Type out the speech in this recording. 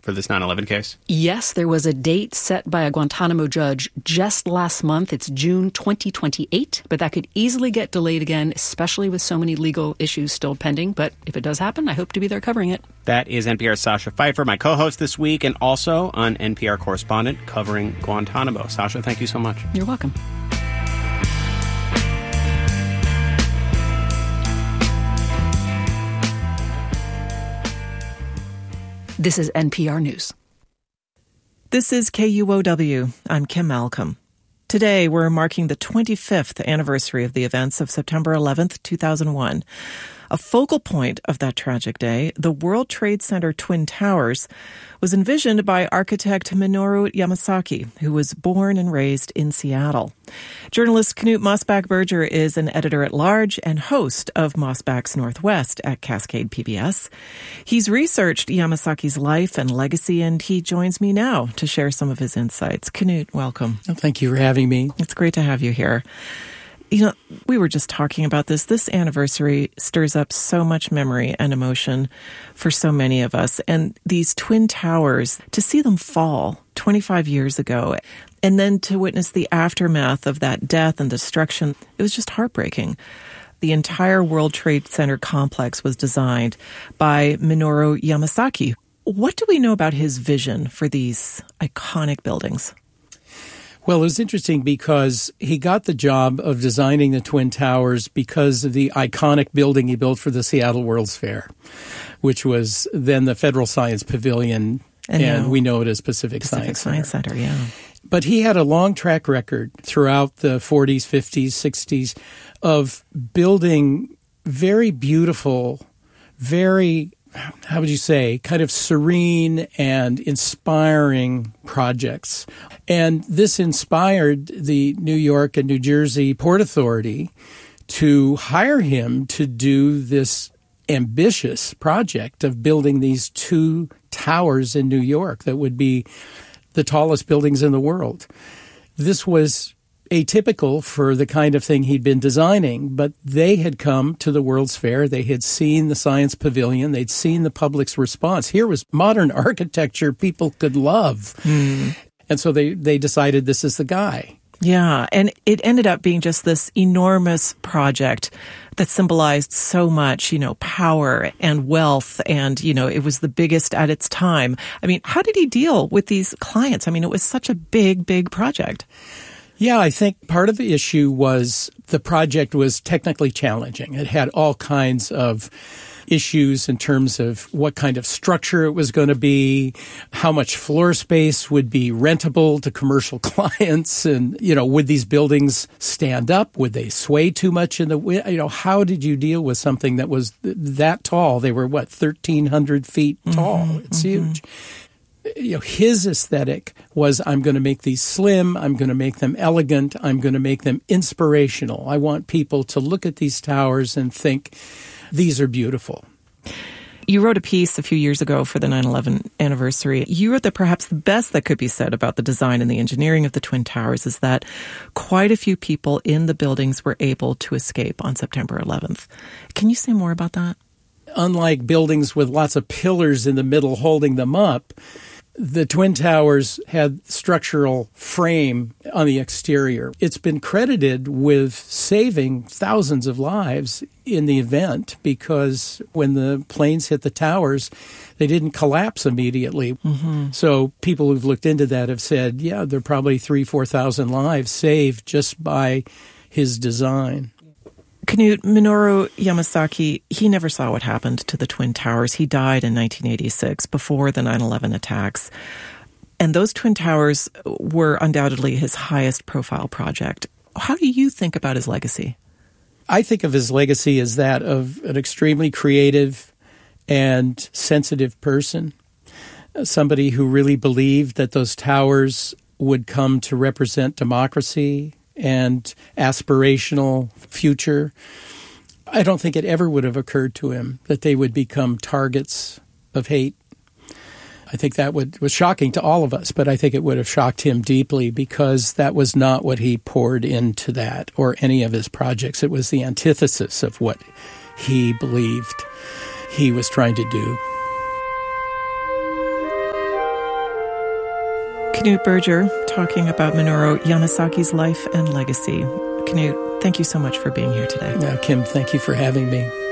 for this 9/11 case? Yes, there was a date set by a Guantanamo judge just last month. It's June 2028, but that could easily get delayed again, especially with so many legal issues still pending. But if it does happen, I hope to be there covering it. That is NPR's Sasha Pfeiffer, my co-host this week, and also an NPR correspondent covering Guantanamo. Sasha, thank you so much. You're welcome. This is NPR News. This is KUOW. I'm Kim Malcolm. Today, we're marking the 25th anniversary of the events of September 11th, 2001. A focal point of that tragic day, the World Trade Center Twin Towers, was envisioned by architect Minoru Yamasaki, who was born and raised in Seattle. Journalist Knut Mosbach-Berger is an editor-at-large and host of Mosbach's Northwest at Cascade PBS. He's researched Yamasaki's life and legacy, and he joins me now to share some of his insights. Knut, welcome. Oh, thank you for having me. It's great to have you here. You know, we were just talking about this. This anniversary stirs up so much memory and emotion for so many of us. And these Twin Towers, to see them fall 25 years ago, and then to witness the aftermath of that death and destruction, it was just heartbreaking. The entire World Trade Center complex was designed by Minoru Yamasaki. What do we know about his vision for these iconic buildings? Well, it was interesting because he got the job of designing the Twin Towers because of the iconic building he built for the Seattle World's Fair, which was then the Federal Science Pavilion, and we know it as Pacific Science Center, yeah. But he had a long track record throughout the 40s, 50s, 60s of building very beautiful, very, how would you say, kind of serene and inspiring projects. And this inspired the New York and New Jersey Port Authority to hire him to do this ambitious project of building these 2 towers in New York that would be the tallest buildings in the world. This was atypical for the kind of thing he'd been designing, but they had come to the World's Fair. They had seen the Science Pavilion. They'd seen the public's response. Here was modern architecture people could love. And so they decided this is the guy. Yeah, and it ended up being just this enormous project that symbolized so much, power and wealth, and, it was the biggest at its time. I mean, how did he deal with these clients? I mean, it was such a big, big project. Yeah, I think part of the issue was the project was technically challenging. It had all kinds of issues in terms of what kind of structure it was going to be, how much floor space would be rentable to commercial clients, and, would these buildings stand up? Would they sway too much in the wind? How did you deal with something that was that tall? They were, 1,300 feet tall? It's huge. His aesthetic was, I'm going to make these slim, I'm going to make them elegant, I'm going to make them inspirational. I want people to look at these towers and think, these are beautiful. You wrote a piece a few years ago for the 9/11 anniversary. You wrote that perhaps the best that could be said about the design and the engineering of the Twin Towers is that quite a few people in the buildings were able to escape on September 11th. Can you say more about that? Unlike buildings with lots of pillars in the middle holding them up, the Twin Towers had structural frame on the exterior. It's been credited with saving thousands of lives in the event because when the planes hit the towers, they didn't collapse immediately. So people who've looked into that have said, yeah, there are probably 3,000-4,000 lives saved just by his design. Knut, Minoru Yamasaki, he never saw what happened to the Twin Towers. He died in 1986, before the 9/11 attacks. And those Twin Towers were undoubtedly his highest profile project. How do you think about his legacy? I think of his legacy as that of an extremely creative and sensitive person, somebody who really believed that those towers would come to represent democracy and aspirational future. I don't think it ever would have occurred to him that they would become targets of hate. I think that was shocking to all of us, but I think it would have shocked him deeply because that was not what he poured into that or any of his projects. It was the antithesis of what he believed he was trying to do. Knut Berger talking about Minoru Yamasaki's life and legacy. Knut, thank you so much for being here today. Kim, thank you for having me.